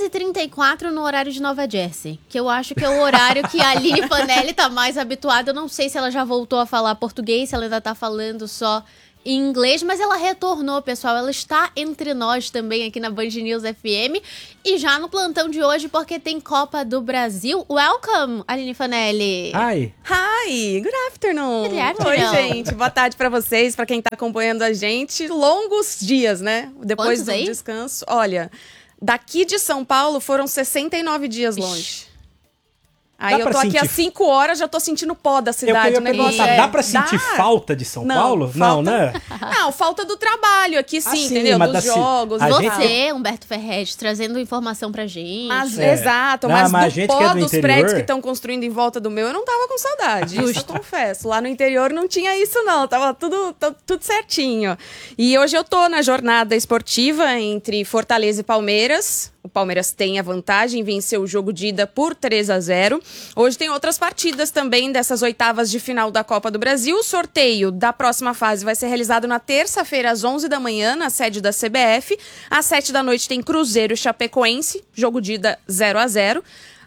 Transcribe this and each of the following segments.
10h34 no horário de Nova Jersey, que eu acho que é o horário que a Aline Fanelli tá mais habituada. Eu não sei se ela já voltou a falar português, se ela ainda tá falando só em inglês, mas ela retornou, pessoal. Ela está entre nós também aqui na Band News FM e já no plantão de hoje, porque tem Copa do Brasil. Welcome, Aline Fanelli. Hi. Hi, good afternoon. Good afternoon. Oi, gente. Boa tarde pra vocês, pra quem tá acompanhando a gente. Longos dias, né? Depois Quantos do aí? descanso. Olha, daqui de São Paulo foram 69 dias longe. Aí Dá eu pra tô aqui sentir- há 5 horas, já tô sentindo pó da Eu cidade. queria o negócio perguntar, é- dá pra sentir Dá. falta de São Não, Paulo? falta- Não, né? Não, falta do trabalho aqui, sim, sim, entendeu? mas Dos da jogos. a e gente- tal. Você, Humberto Ferretti, trazendo informação pra gente. Mas, É. Exato, Não, mas mas a do gente pó que é do dos interior- prédios que estão construindo em volta do meu, eu não tava com saudade. Isso eu confesso. Lá no interior não tinha isso, não. Tava tudo certinho. E hoje eu tô na jornada esportiva entre Fortaleza e Palmeiras. O Palmeiras tem a vantagem, venceu o jogo de ida por 3-0. Hoje tem outras partidas também dessas oitavas de final da Copa do Brasil. O sorteio da próxima fase vai ser realizado na terça-feira, às 11 da manhã, na sede da CBF. Às 7 da noite tem Cruzeiro e Chapecoense, jogo de ida 0-0.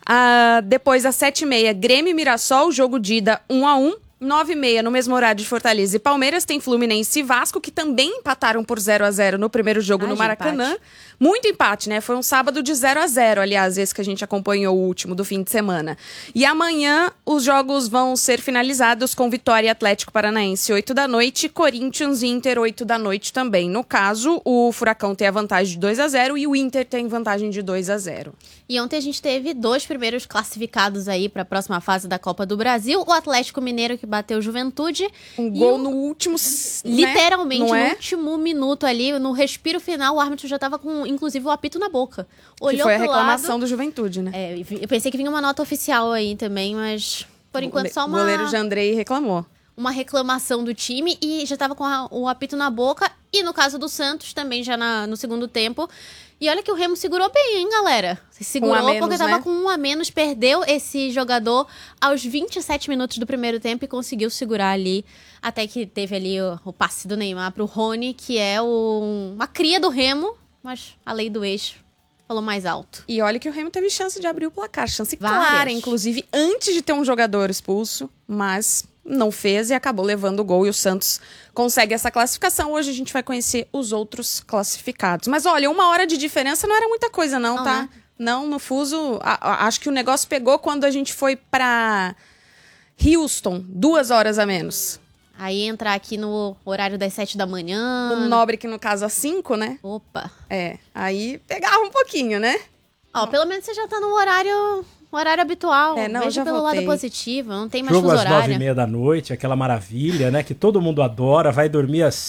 Depois, às 7h30, Grêmio e Mirassol, jogo de ida 1-1. 9h30, no mesmo horário de Fortaleza e Palmeiras, tem Fluminense e Vasco, que também empataram por 0-0 no primeiro jogo no de Maracanã. empate. Muito empate, né? Foi um sábado de 0-0, aliás, esse que a gente acompanhou, o último do fim de semana. E amanhã os jogos vão ser finalizados com Vitória e Atlético Paranaense, 8 da noite, Corinthians e Inter, 8 da noite também. No caso, o Furacão tem a vantagem de 2-0 e o Inter tem vantagem de 2-0. E ontem a gente teve 2 primeiros classificados aí para a próxima fase da Copa do Brasil. O Atlético Mineiro, que bateu o Juventude. Um E gol o- no último... Literalmente, Não no é? último minuto ali, no respiro final, o árbitro já tava com, inclusive, o apito na boca. Olhou Que foi a pro reclamação lado. do Juventude, né? Eu pensei que vinha uma nota oficial aí também, mas por enquanto só O goleiro uma Jandrei reclamou. reclamação do time e já tava com o apito na boca. E no caso do Santos, também já no segundo tempo. E olha que o Remo segurou bem, hein, galera? Segurou a menos, porque tava né? com 1 a menos, perdeu esse jogador aos 27 minutos do primeiro tempo e conseguiu segurar ali, até que teve ali o passe do Neymar pro Rony, que é uma cria do Remo, mas a lei do eixo falou mais alto. E olha que o Remo teve chance de abrir o placar. Chance Várias. clara, inclusive, antes de ter um jogador expulso. Mas não fez e acabou levando o gol. E o Santos consegue essa classificação. Hoje a gente vai conhecer os outros classificados. Mas olha, 1 hora de diferença não era muita coisa não, Não, tá? né? Não, no fuso... acho que o negócio pegou quando a gente foi pra Houston. 2 horas a menos. Aí entrar aqui no horário das 7 da manhã. O Nobre, que no caso às 5, né? Opa. Aí pegava um pouquinho, né? Ó, pelo menos você já tá no horário habitual. Não, Veja já pelo voltei. lado positivo, não tem mais Jogo fuso às horário. 9h30 da noite, aquela maravilha, né? Que todo mundo adora, vai dormir às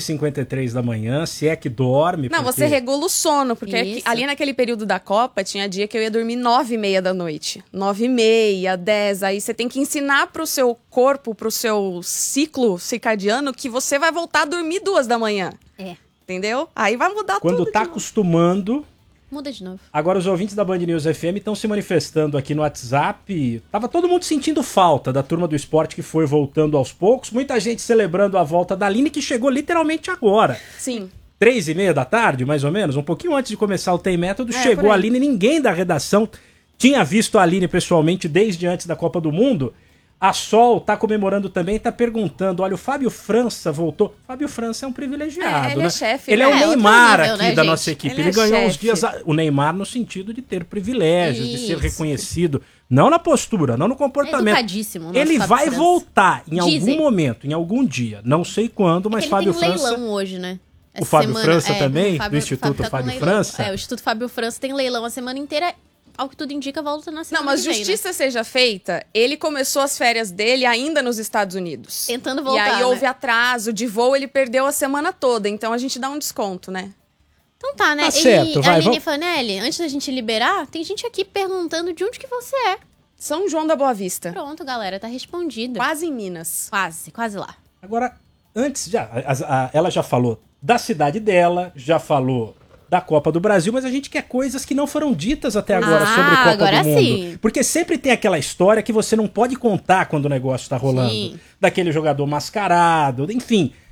153 da manhã, se é que dorme. Não, porque- você regula o sono, porque Isso. ali naquele período da Copa, tinha dia que eu ia dormir 9h30 da noite. 9h30, 10, aí você tem que ensinar pro seu corpo, pro seu ciclo circadiano, que você vai voltar a dormir 2 da manhã, É, entendeu? Aí vai mudar Quando tudo. tá de novo. acostumando. muda de novo. Agora os ouvintes da Band News FM estão se manifestando aqui no WhatsApp. Tava todo mundo sentindo falta da turma do esporte que foi voltando aos poucos. Muita gente celebrando a volta da Aline, que chegou literalmente agora. Sim. 3h30 da tarde, mais ou menos, um pouquinho antes de começar o Tem Método, por chegou a aí. Aline. Ninguém da redação tinha visto a Aline pessoalmente desde antes da Copa do Mundo. A Sol tá comemorando também, tá perguntando, olha, o Fábio França voltou. Fábio França é um privilegiado, ele né? é chefe, Ele né? é o É, outro Neymar nível, aqui né, da gente? nossa equipe. Ele Ele é ganhou uns chefe. dias... O Neymar no sentido de ter privilégios, de ser Isso. reconhecido. Não na postura, não no comportamento. Educadíssimo, nosso Ele Fábio vai França. voltar em Dizem. algum momento, em algum dia. Não sei quando, mas Ele Fábio tem França... leilão hoje, né? Essa Fábio França também? o Do Instituto tá com Fábio leilão. França? É, o Instituto Fábio França tem leilão a semana inteira. Ao que tudo indica, volta na semana Não, mas que vem, justiça seja feita, ele começou as férias dele ainda nos Estados Unidos. Tentando voltar, E aí né? houve atraso de voo, ele perdeu a semana toda. Então a gente dá um desconto, né? Então tá, né? Tá certo, vai, Aline vamos- Fanelli, antes da gente liberar, tem gente aqui perguntando de onde que você é. São João da Boa Vista. Pronto, galera, tá respondido. Quase em Minas. Quase lá. Agora, antes, ela já falou da cidade dela, já falou da Copa do Brasil, mas a gente quer coisas que não foram ditas até agora Ah, sobre Copa agora do Mundo. sim. Porque sempre tem aquela história que você não pode contar quando o negócio tá rolando. Sim. Daquele jogador mascarado, enfim.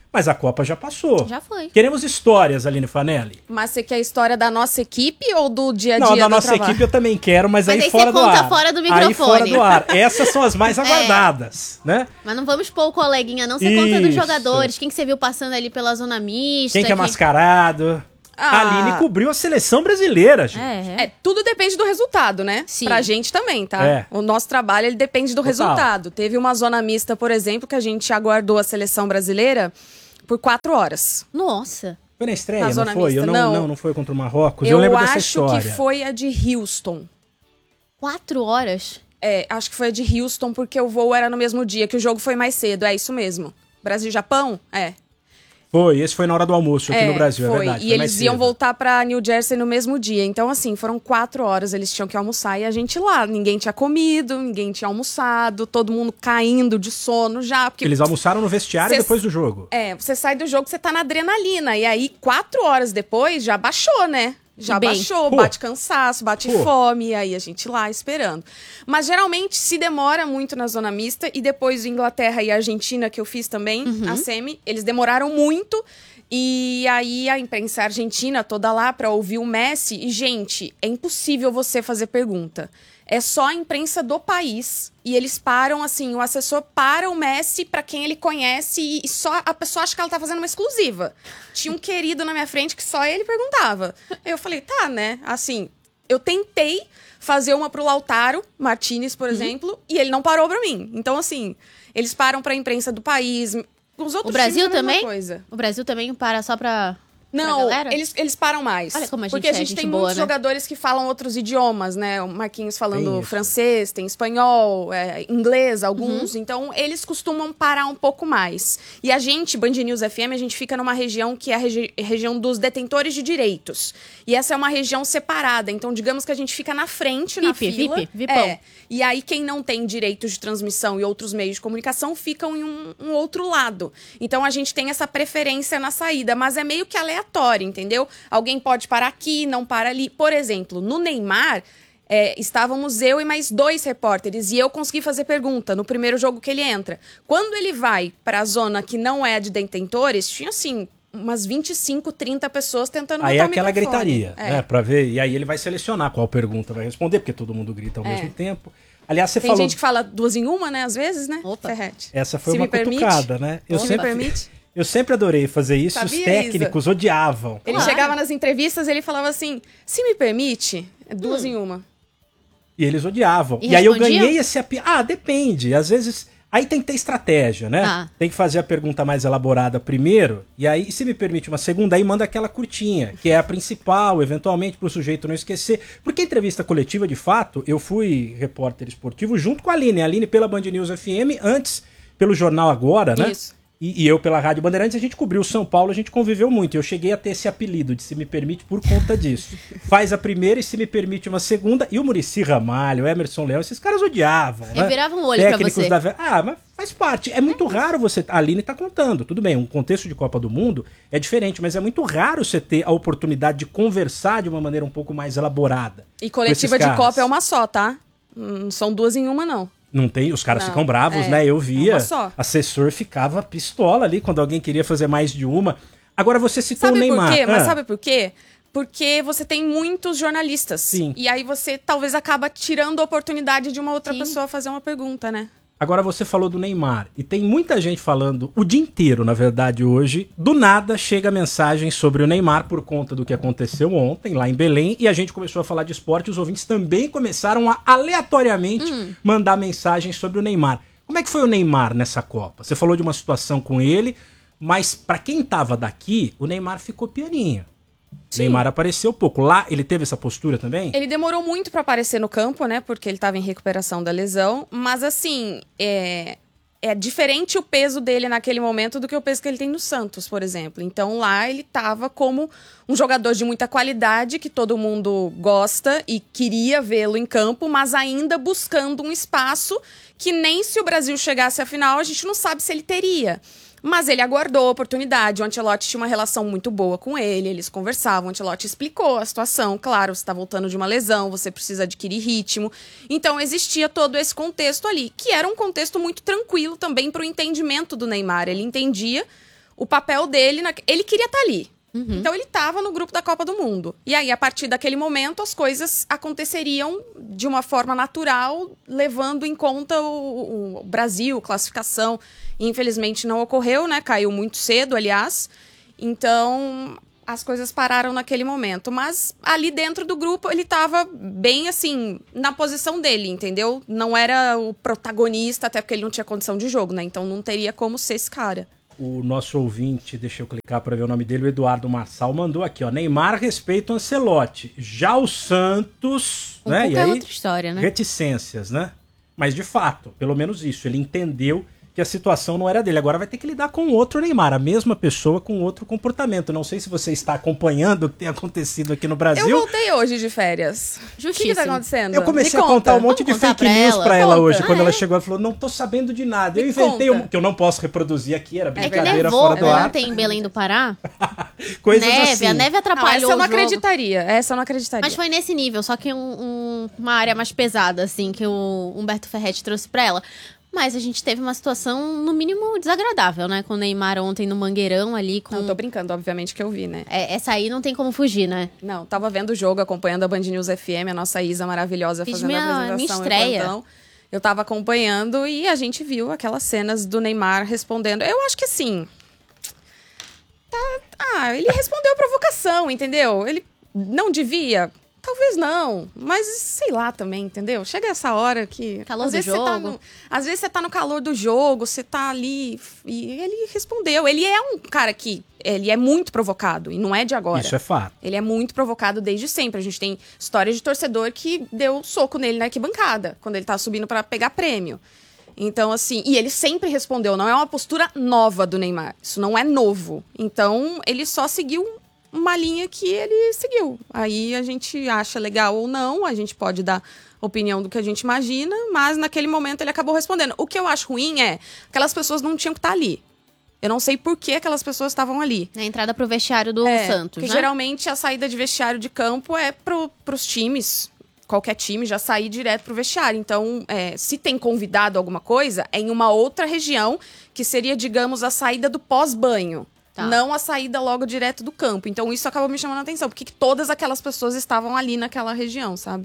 Mas a Copa já passou. Já foi. Queremos histórias, Aline Fanelli. Mas você quer a história da nossa equipe ou do dia a dia Não, da do nossa trabalho? equipe eu também quero, mas aí aí fora você do conta ar. fora do Aí microfone. fora do ar. Essas são as mais aguardadas, né? Mas não vamos pôr o coleguinha, não. Você conta dos Isso. jogadores. Quem que você viu passando ali pela zona mista. Quem que é mascarado? A Aline cobriu a seleção brasileira, gente. Tudo depende do resultado, né? Sim. Pra gente também, tá? É. O nosso trabalho, ele depende do resultado. Teve uma zona mista, por exemplo, que a gente aguardou a seleção brasileira por 4 horas. Nossa. Foi na estreia, Na não zona foi? mista, Não foi contra o Marrocos. Eu lembro dessa acho história. que foi a de Houston. 4 horas? Acho que foi a de Houston, porque o voo era no mesmo dia, que o jogo foi mais cedo. É isso mesmo. Brasil e Japão? Foi, esse foi na hora do almoço aqui no Brasil, foi. é verdade. E foi mais eles iam cedo. voltar pra New Jersey no mesmo dia. Então, assim, foram 4 horas, eles tinham que almoçar e a gente lá. Ninguém tinha comido, ninguém tinha almoçado, todo mundo caindo de sono já. Porque Eles almoçaram no vestiário Cê- depois do jogo. você sai do jogo, você tá na adrenalina. E aí, 4 horas depois, já baixou, né? Já Bem. baixou, Pô. bate cansaço, bate Pô. fome, e aí a gente lá esperando. Mas geralmente se demora muito na zona mista, e depois Inglaterra e Argentina, que eu fiz também, a semi, eles demoraram muito. E aí a imprensa argentina toda lá pra ouvir o Messi. E, gente, é impossível você fazer pergunta. É só a imprensa do país. E eles param, assim, o assessor para o Messi pra quem ele conhece e só a pessoa acha que ela tá fazendo uma exclusiva. Tinha um querido na minha frente que só ele perguntava. Eu falei, tá, né? Assim, eu tentei fazer uma pro Lautaro Martinez, por exemplo, e ele não parou pra mim. Então, assim, eles param pra imprensa do país. Os outros O Brasil times é a mesma também? coisa. O Brasil também para só pra Não, galera? eles param mais. Olha como a gente porque é a gente gente tem boa, muitos né? jogadores que falam outros idiomas, né? O Marquinhos Tem falando isso. francês, tem espanhol, inglês, alguns. Uhum. Então, eles costumam parar um pouco mais. E a gente, Band News FM, a gente fica numa região que é a região dos detentores de direitos. E essa é uma região separada. Então, digamos que a gente fica na frente, na fila. VIPão. E aí, quem não tem direitos de transmissão e outros meios de comunicação ficam em um outro lado. Então, a gente tem essa preferência na saída, mas é meio que aleatório, entendeu? Alguém pode parar aqui, não para ali. Por exemplo, no Neymar, estávamos eu e mais 2 repórteres, e eu consegui fazer pergunta no primeiro jogo que ele entra. Quando ele vai para a zona que não é de detentores, tinha, assim, umas 25, 30 pessoas tentando Aí é botar o aquela microfone. gritaria, né? Pra ver. E aí ele vai selecionar qual pergunta vai responder, porque todo mundo grita ao mesmo tempo. Aliás, você Tem falou. gente que fala 2 em 1, né? Às vezes, né? Opa. Ferrete. Essa foi Se uma me permite? cutucada, né? Se me permite? Eu sempre adorei fazer isso, Sabia, os técnicos odiavam. Ele Claro. chegava nas entrevistas e ele falava assim, se me permite, 2 em 1. E eles odiavam. E E aí eu respondia? ganhei esse depende. Às vezes. Aí tem que ter estratégia, né? Ah. Tem que fazer a pergunta mais elaborada primeiro. E aí, se me permite uma segunda, aí manda aquela curtinha, que é a principal, eventualmente, pro sujeito não esquecer. Porque a entrevista coletiva, de fato, eu fui repórter esportivo junto com a Aline pela Band News FM, antes pelo Jornal Agora, né? Isso. E eu pela Rádio Bandeirantes, a gente cobriu São Paulo, a gente conviveu muito. Eu cheguei a ter esse apelido de Se Me Permite por conta disso. Faz a primeira e Se Me Permite uma segunda. E o Muricy Ramalho, o Emerson Leão, esses caras odiavam, né? Reviravam o olho pra Técnicos você. mas faz parte. É muito raro você... A Aline tá contando. Tudo bem, um contexto de Copa do Mundo é diferente, mas é muito raro você ter a oportunidade de conversar de uma maneira um pouco mais elaborada. E com coletiva esses de caras. Copa é uma só, tá? Não são 2 em 1, não. Não tem, os caras Não, ficam bravos, né? Eu via, uma só. assessor ficava pistola ali quando alguém queria fazer mais de uma. Agora você citou o Sabe Neymar. por quê? Mas Ah, sabe por quê? Porque você tem muitos jornalistas. Sim. E aí você talvez acaba tirando a oportunidade de uma outra Sim. pessoa fazer uma pergunta, né? Agora você falou do Neymar. E tem muita gente falando o dia inteiro, na verdade, hoje. Do nada chega mensagem sobre o Neymar por conta do que aconteceu ontem, lá em Belém. E a gente começou a falar de esporte. Os ouvintes também começaram a aleatoriamente mandar mensagens sobre o Neymar. Como é que foi o Neymar nessa Copa? Você falou de uma situação com ele, mas pra quem tava daqui, o Neymar ficou pianinho. O Neymar apareceu pouco. Lá ele teve essa postura também? Ele demorou muito pra aparecer no campo, né? Porque ele tava em recuperação da lesão. Mas assim, é diferente o peso dele naquele momento do que o peso que ele tem no Santos, por exemplo. Então lá ele tava como um jogador de muita qualidade, que todo mundo gosta e queria vê-lo em campo, mas ainda buscando um espaço que nem se o Brasil chegasse à final, a gente não sabe se ele teria. Mas ele aguardou a oportunidade, o Ancelotti tinha uma relação muito boa com ele, eles conversavam, o Ancelotti explicou a situação, claro, você está voltando de uma lesão, você precisa adquirir ritmo. Então existia todo esse contexto ali, que era um contexto muito tranquilo também para o entendimento do Neymar. Ele entendia o papel dele, ele queria estar ali. Então ele estava no grupo da Copa do Mundo. E aí, a partir daquele momento, as coisas aconteceriam de uma forma natural, levando em conta o Brasil, classificação. Infelizmente não ocorreu, né? Caiu muito cedo, aliás. Então, as coisas pararam naquele momento. Mas ali dentro do grupo, ele estava bem, assim, na posição dele, entendeu? Não era o protagonista, até porque ele não tinha condição de jogo, né? Então não teria como ser esse cara. O nosso ouvinte, deixa eu clicar para ver o nome dele, o Eduardo Marçal, mandou aqui, ó. Neymar respeita o Ancelotti. Já o Santos, né? E aí, é outra história, né? Reticências, né? Mas de fato, pelo menos isso, ele entendeu que a situação não era dele. Agora vai ter que lidar com outro Neymar, a mesma pessoa com outro comportamento. Não sei se você está acompanhando o que tem acontecido aqui no Brasil. Eu voltei hoje de férias. O que está acontecendo? Eu comecei a contar um monte de fake news pra ela hoje. Quando ela chegou, ela falou, não tô sabendo de nada. Eu inventei que eu não posso reproduzir aqui, era brincadeira fora do ar. Ontem em Belém do Pará. Coisas neve, assim. A neve atrapalhou essa eu não o jogo. acreditaria. Essa eu não acreditaria. Mas foi nesse nível, só que uma área mais pesada, assim, que o Humberto Ferretti trouxe pra ela. Mas a gente teve uma situação, no mínimo, desagradável, né? Com o Neymar ontem no Mangueirão ali. Não, tô brincando, obviamente que eu vi, né? Essa aí não tem como fugir, né? Não, tava vendo o jogo, acompanhando a Band News FM, a nossa Isa maravilhosa fazendo a apresentação. Minha estreia. Eu tava acompanhando e a gente viu aquelas cenas do Neymar respondendo. Eu acho que assim... ele respondeu provocação, entendeu? Ele não devia... Talvez não, mas sei lá também, entendeu? Chega essa hora que... Calor do jogo. Às vezes você tá no calor do jogo, você tá ali... E ele respondeu. Ele é um cara que... Ele é muito provocado, e não é de agora. Isso é fato. Ele é muito provocado desde sempre. A gente tem história de torcedor que deu soco nele na arquibancada, quando ele tá subindo pra pegar prêmio. Então, assim... E ele sempre respondeu. Não é uma postura nova do Neymar. Isso não é novo. Então, ele só seguiu... uma linha que ele seguiu. Aí a gente acha legal ou não, a gente pode dar opinião do que a gente imagina, mas naquele momento ele acabou respondendo. O que eu acho ruim é aquelas pessoas não tinham que estar ali. Eu não sei por que aquelas pessoas estavam ali. A entrada pro vestiário do Santos, porque né? geralmente a saída de vestiário de campo é pros times, qualquer time já sair direto pro vestiário. Então, se tem convidado alguma coisa, é em uma outra região, que seria, digamos, a saída do pós-banho. Tá. Não a saída logo direto do campo. Então isso acabou me chamando a atenção. Porque todas aquelas pessoas estavam ali naquela região, sabe?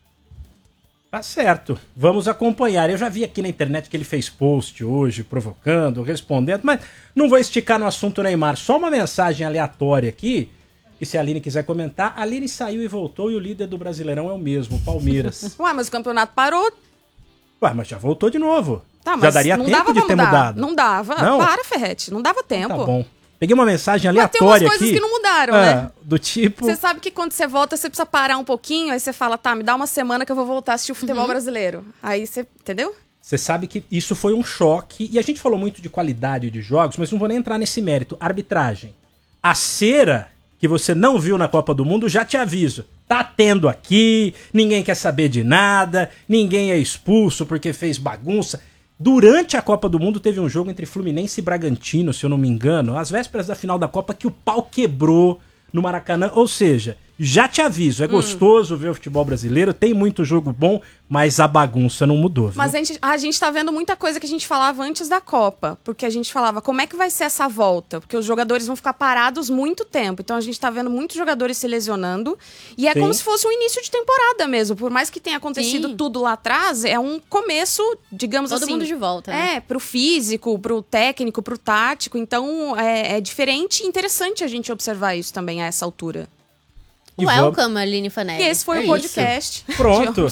Tá certo. Vamos acompanhar. Eu já vi aqui na internet que ele fez post hoje, provocando, respondendo. Mas não vou esticar no assunto Neymar. Só uma mensagem aleatória aqui. E se a Aline quiser comentar. A Aline saiu e voltou e o líder do Brasileirão é o mesmo, o Palmeiras. Ué, mas o campeonato parou. Ué, mas já voltou de novo. Tá, mas já daria tempo de ter mudado. Não dava. Não? Para, Ferretti. Não dava tempo. Tá bom. Peguei uma mensagem aleatória aqui. Mas tem umas coisas que não mudaram, né? Do tipo... Você sabe que quando você volta, você precisa parar um pouquinho, aí você fala, me dá uma semana que eu vou voltar a assistir o futebol brasileiro. Aí você... Entendeu? Você sabe que isso foi um choque. E a gente falou muito de qualidade de jogos, mas não vou nem entrar nesse mérito. Arbitragem. A cera que você não viu na Copa do Mundo, já te aviso. Tá tendo aqui, ninguém quer saber de nada, ninguém é expulso porque fez bagunça. Durante a Copa do Mundo teve um jogo entre Fluminense e Bragantino, se eu não me engano, às vésperas da final da Copa, que o pau quebrou no Maracanã. Ou seja, já te aviso, é gostoso ver o futebol brasileiro, tem muito jogo bom, mas a bagunça não mudou, viu? Mas a gente tá vendo muita coisa que a gente falava antes da Copa, porque a gente falava, como é que vai ser essa volta? Porque os jogadores vão ficar parados muito tempo, então a gente tá vendo muitos jogadores se lesionando, e é como se fosse um início de temporada mesmo, por mais que tenha acontecido tudo lá atrás, é um começo, digamos assim... Todo mundo de volta, né? Pro físico, pro técnico, pro tático, então é diferente e interessante a gente observar isso também a essa altura. Welcome, Aline Fanelli. E esse foi o podcast. Isso. Pronto.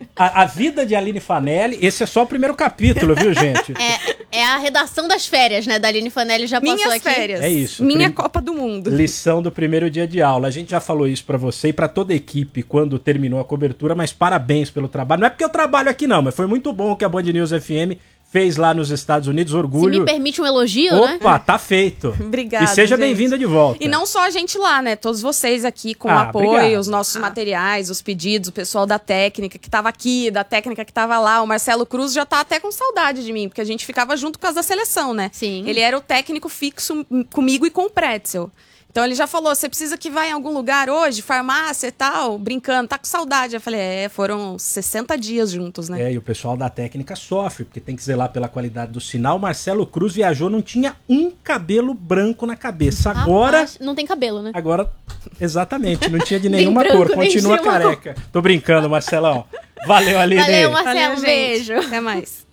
A vida de Aline Fanelli, esse é só o primeiro capítulo, viu, gente? É a redação das férias, né? Da Aline Fanelli já passou Minhas aqui. Férias. É isso. Minha Copa do Mundo. Lição do primeiro dia de aula. A gente já falou isso pra você e pra toda a equipe quando terminou a cobertura, mas parabéns pelo trabalho. Não é porque eu trabalho aqui não, mas foi muito bom o que a Band News FM fez lá nos Estados Unidos, orgulho. Se me permite um elogio, né? Opa, tá feito. Obrigada, E seja gente. bem-vinda de volta. E não só a gente lá, né? Todos vocês aqui com o apoio, obrigado. os nossos materiais, os pedidos, o pessoal da técnica que tava aqui, da técnica que tava lá. O Marcelo Cruz já tá até com saudade de mim, porque a gente ficava junto por causa da seleção, né? Sim. Ele era o técnico fixo comigo e com o Pretzel. Então ele já falou, você precisa que vá em algum lugar hoje, farmácia e tal, brincando, tá com saudade. Eu falei, foram 60 dias juntos, né? E o pessoal da técnica sofre, porque tem que zelar pela qualidade do sinal. Marcelo Cruz viajou, não tinha um cabelo branco na cabeça. Agora... não tem cabelo, né? Agora, exatamente, não tinha de nenhuma branco, cor, continua careca. Tô brincando, Marcelão. Valeu, Aline. Valeu, Marcelo, Valeu, beijo. Até mais.